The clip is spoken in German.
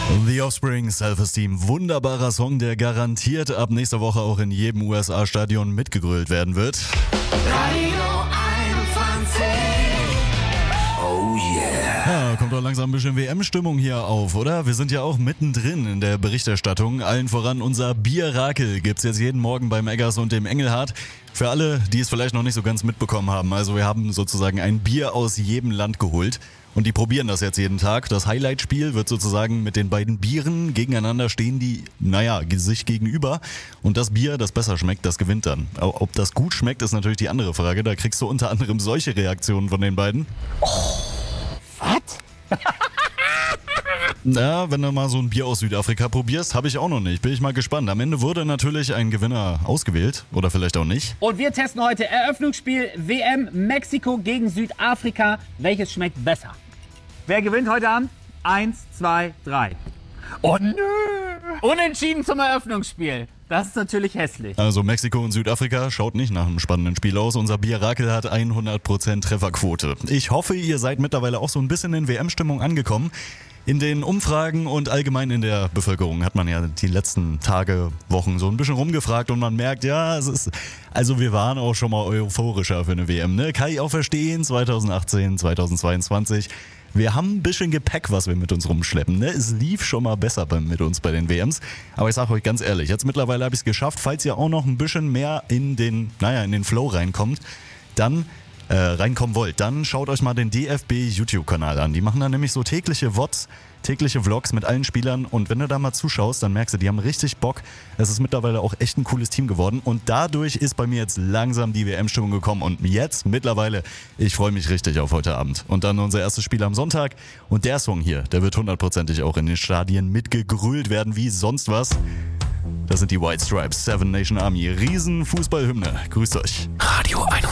The Offspring, Self-Esteem, wunderbarer Song, der garantiert ab nächster Woche auch in jedem USA-Stadion mitgegrölt werden wird. Radio 21. Oh yeah. Ja, kommt doch langsam ein bisschen WM-Stimmung hier auf, oder? Wir sind ja auch mittendrin in der Berichterstattung. Allen voran unser Bier-Rakel gibt's jetzt jeden Morgen beim Eggers und dem Engelhardt. Für alle, die es vielleicht noch nicht so ganz mitbekommen haben. Also wir haben sozusagen ein Bier aus jedem Land geholt. Und die probieren das jetzt jeden Tag. Das Highlight-Spiel wird sozusagen mit den beiden Bieren gegeneinander stehen, die, sich gegenüber. Und das Bier, das besser schmeckt, das gewinnt dann. Ob das gut schmeckt, ist natürlich die andere Frage. Da kriegst du unter anderem solche Reaktionen von den beiden. Was? Na, wenn du mal so ein Bier aus Südafrika probierst, habe ich auch noch nicht. Bin ich mal gespannt. Am Ende wurde natürlich ein Gewinner ausgewählt. Oder vielleicht auch nicht. Und wir testen heute Eröffnungsspiel WM Mexiko gegen Südafrika. Welches schmeckt besser? Wer gewinnt heute Abend? 1, 2, 3. Oh nö! Unentschieden zum Eröffnungsspiel. Das ist natürlich hässlich. Also Mexiko und Südafrika schaut nicht nach einem spannenden Spiel aus. Unser Bier-Rakel hat 100% Trefferquote. Ich hoffe, ihr seid mittlerweile auch so ein bisschen in WM-Stimmung angekommen. In den Umfragen und allgemein in der Bevölkerung hat man ja die letzten Tage, Wochen so ein bisschen rumgefragt und man merkt, ja, wir waren auch schon mal euphorischer für eine WM, ne? Kann ich auch verstehen, 2018, 2022. Wir haben ein bisschen Gepäck, was wir mit uns rumschleppen, ne? Es lief schon mal besser mit uns bei den WMs. Aber ich sage euch ganz ehrlich, jetzt mittlerweile habe ich es geschafft, falls ihr auch noch ein bisschen mehr in den Flow reinkommt, dann reinkommen wollt, dann schaut euch mal den DFB-YouTube-Kanal an. Die machen da nämlich so tägliche VODs, tägliche Vlogs mit allen Spielern und wenn du da mal zuschaust, dann merkst du, die haben richtig Bock. Es ist mittlerweile auch echt ein cooles Team geworden und dadurch ist bei mir jetzt langsam die WM-Stimmung gekommen und jetzt mittlerweile, ich freue mich richtig auf heute Abend. Und dann unser erstes Spiel am Sonntag und der Song hier, der wird hundertprozentig auch in den Stadien mitgegrölt werden wie sonst was. Das sind die White Stripes, Seven Nation Army, Riesen Fußballhymne. Grüßt euch. Radio 21.